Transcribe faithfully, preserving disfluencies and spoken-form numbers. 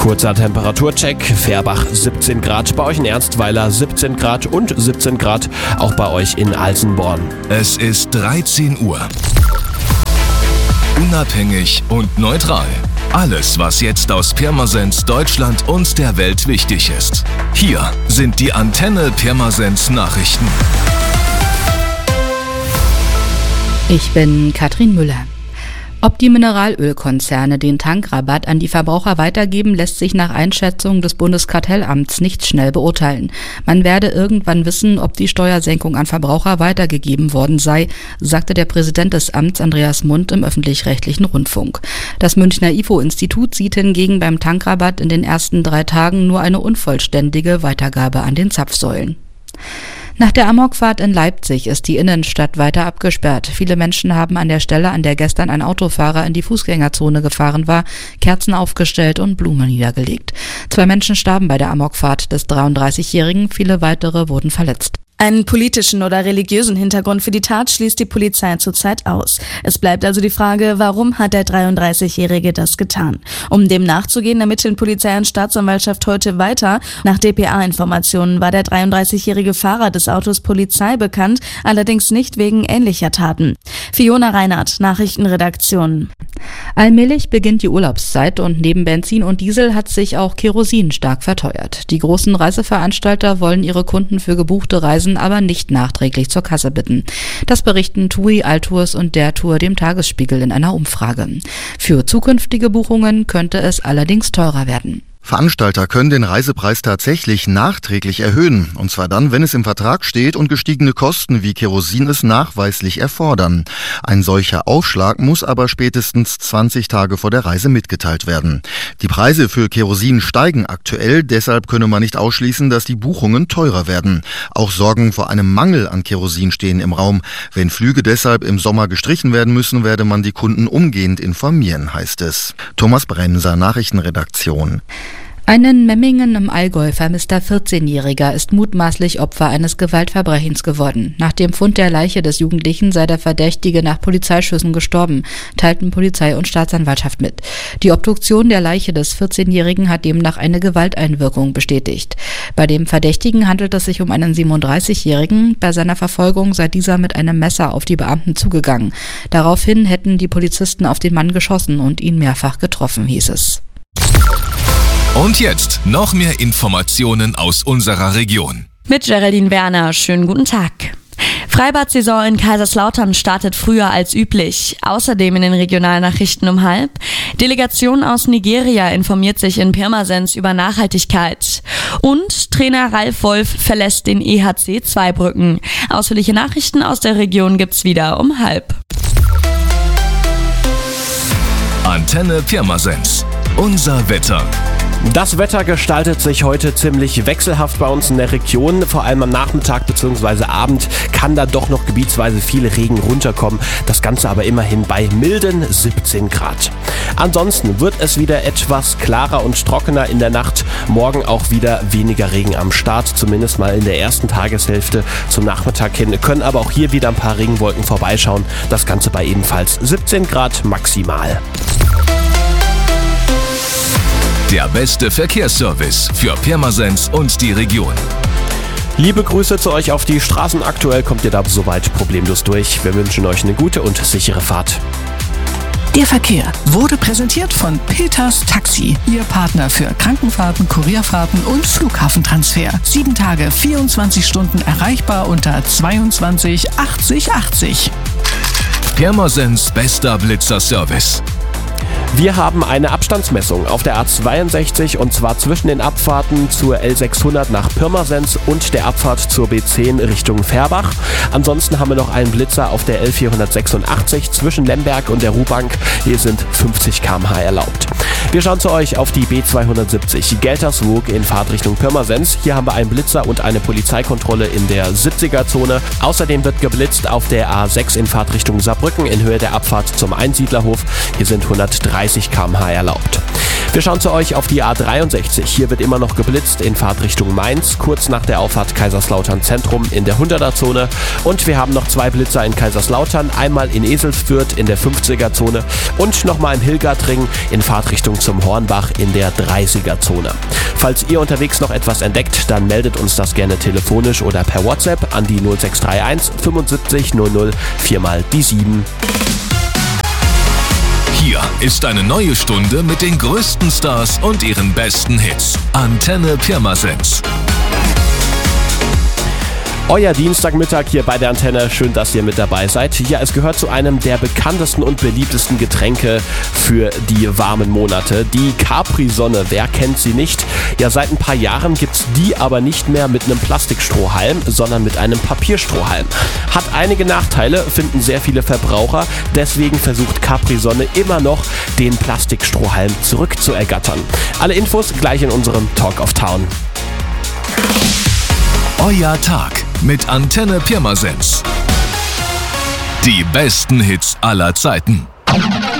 Kurzer Temperaturcheck. Färbach siebzehn Grad, bei euch in Ernstweiler siebzehn Grad und siebzehn Grad auch bei euch in Alsenborn. Es ist dreizehn Uhr. Unabhängig und neutral. Alles, was jetzt aus Pirmasens, Deutschland und der Welt wichtig ist. Hier sind die Antenne Pirmasens Nachrichten. Ich bin Katrin Müller. Ob die Mineralölkonzerne den Tankrabatt an die Verbraucher weitergeben, lässt sich nach Einschätzung des Bundeskartellamts nicht schnell beurteilen. Man werde irgendwann wissen, ob die Steuersenkung an Verbraucher weitergegeben worden sei, sagte der Präsident des Amts Andreas Mund im öffentlich-rechtlichen Rundfunk. Das Münchner I F O-Institut sieht hingegen beim Tankrabatt in den ersten drei Tagen nur eine unvollständige Weitergabe an den Zapfsäulen. Nach der Amokfahrt in Leipzig ist die Innenstadt weiter abgesperrt. Viele Menschen haben an der Stelle, an der gestern ein Autofahrer in die Fußgängerzone gefahren war, Kerzen aufgestellt und Blumen niedergelegt. Zwei Menschen starben bei der Amokfahrt des dreiunddreißigjährigen, viele weitere wurden verletzt. Einen politischen oder religiösen Hintergrund für die Tat schließt die Polizei zurzeit aus. Es bleibt also die Frage, warum hat der dreiunddreißigjährige das getan? Um dem nachzugehen, ermitteln Polizei und Staatsanwaltschaft heute weiter. Nach D P A-Informationen war der dreiunddreißigjährige Fahrer des Autos Polizei bekannt, allerdings nicht wegen ähnlicher Taten. Fiona Reinhardt, Nachrichtenredaktion. Allmählich beginnt die Urlaubszeit und neben Benzin und Diesel hat sich auch Kerosin stark verteuert. Die großen Reiseveranstalter wollen ihre Kunden für gebuchte Reisen aber nicht nachträglich zur Kasse bitten. Das berichten TUI, Altours und der Tour dem Tagesspiegel in einer Umfrage. Für zukünftige Buchungen könnte es allerdings teurer werden. Veranstalter können den Reisepreis tatsächlich nachträglich erhöhen, und zwar dann, wenn es im Vertrag steht und gestiegene Kosten wie Kerosin es nachweislich erfordern. Ein solcher Aufschlag muss aber spätestens zwanzig Tage vor der Reise mitgeteilt werden. Die Preise für Kerosin steigen aktuell, deshalb könne man nicht ausschließen, dass die Buchungen teurer werden. Auch Sorgen vor einem Mangel an Kerosin stehen im Raum. Wenn Flüge deshalb im Sommer gestrichen werden müssen, werde man die Kunden umgehend informieren, heißt es. Thomas Bremser, Nachrichtenredaktion. Ein in Memmingen im Allgäu vermisster vierzehnjähriger ist mutmaßlich Opfer eines Gewaltverbrechens geworden. Nach dem Fund der Leiche des Jugendlichen sei der Verdächtige nach Polizeischüssen gestorben, teilten Polizei und Staatsanwaltschaft mit. Die Obduktion der Leiche des vierzehnjährigen hat demnach eine Gewalteinwirkung bestätigt. Bei dem Verdächtigen handelt es sich um einen siebenunddreißigjährigen. Bei seiner Verfolgung sei dieser mit einem Messer auf die Beamten zugegangen. Daraufhin hätten die Polizisten auf den Mann geschossen und ihn mehrfach getroffen, hieß es. Und jetzt noch mehr Informationen aus unserer Region. Mit Geraldine Werner, schönen guten Tag. Freibad-Saison in Kaiserslautern startet früher als üblich. Außerdem in den Regionalnachrichten um halb. Delegation aus Nigeria informiert sich in Pirmasens über Nachhaltigkeit. Und Trainer Ralf Wolf verlässt den E H C Zweibrücken. Ausführliche Nachrichten aus der Region gibt's wieder um halb. Antenne Pirmasens. Unser Wetter. Das Wetter gestaltet sich heute ziemlich wechselhaft bei uns in der Region. Vor allem am Nachmittag bzw. Abend kann da doch noch gebietsweise viel Regen runterkommen. Das Ganze aber immerhin bei milden siebzehn Grad. Ansonsten wird es wieder etwas klarer und trockener in der Nacht. Morgen auch wieder weniger Regen am Start, zumindest mal in der ersten Tageshälfte. Zum Nachmittag hin können aber auch hier wieder ein paar Regenwolken vorbeischauen. Das Ganze bei ebenfalls siebzehn Grad maximal. Der beste Verkehrsservice für Pirmasens und die Region. Liebe Grüße zu euch auf die Straßen. Aktuell kommt ihr da soweit problemlos durch. Wir wünschen euch eine gute und sichere Fahrt. Der Verkehr wurde präsentiert von Peters Taxi, Ihr Partner für Krankenfahrten, Kurierfahrten und Flughafentransfer. Sieben Tage, vierundzwanzig Stunden erreichbar unter zweiundzwanzig achtzig achtzig. Pirmasens bester Blitzer-Service. Wir haben eine Abstandsmessung auf der A zweiundsechzig und zwar zwischen den Abfahrten zur L sechshundert nach Pirmasens und der Abfahrt zur B zehn Richtung Färbach. Ansonsten haben wir noch einen Blitzer auf der L vierhundertsechsundachtzig zwischen Lemberg und der Ruhbank. Hier sind fünfzig Kilometer pro Stunde erlaubt. Wir schauen zu euch auf die B zweihundertsiebzig Gelterswoog in Fahrtrichtung Pirmasens. Hier haben wir einen Blitzer und eine Polizeikontrolle in der siebziger-Zone. Außerdem wird geblitzt auf der A sechs in Fahrtrichtung Saarbrücken in Höhe der Abfahrt zum Einsiedlerhof. Hier sind hundertdreißig Kilometer pro Stunde erlaubt. Wir schauen zu euch auf die A dreiundsechzig. Hier wird immer noch geblitzt in Fahrtrichtung Mainz, kurz nach der Auffahrt Kaiserslautern Zentrum in der hunderter-Zone. Und wir haben noch zwei Blitzer in Kaiserslautern, einmal in Eselsfürth in der fünfziger-Zone und nochmal in Hilgertring in Fahrtrichtung zum Hornbach in der dreißiger-Zone. Falls ihr unterwegs noch etwas entdeckt, dann meldet uns das gerne telefonisch oder per WhatsApp an die null sechs drei eins fünfundsiebzig null null vier mal die sieben. Hier ist eine neue Stunde mit den größten Stars und ihren besten Hits. Antenne Pirmasens. Euer Dienstagmittag hier bei der Antenne. Schön, dass ihr mit dabei seid. Ja, es gehört zu einem der bekanntesten und beliebtesten Getränke für die warmen Monate. Die Capri-Sonne, wer kennt sie nicht? Ja, seit ein paar Jahren gibt's die aber nicht mehr mit einem Plastikstrohhalm, sondern mit einem Papierstrohhalm. Hat einige Nachteile, finden sehr viele Verbraucher. Deswegen versucht Capri-Sonne immer noch, den Plastikstrohhalm zurückzuergattern. Alle Infos gleich in unserem Talk of Town. Euer Tag mit Antenne Pirmasens. Die besten Hits aller Zeiten.